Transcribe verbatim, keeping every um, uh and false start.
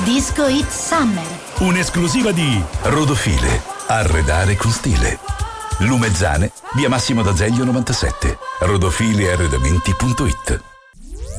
Disco Hit Summer. Un'esclusiva di Rodofile. Arredare con stile. Lumezzane, via Massimo d'Azeglio novantasette. rodofile arredamenti punto it.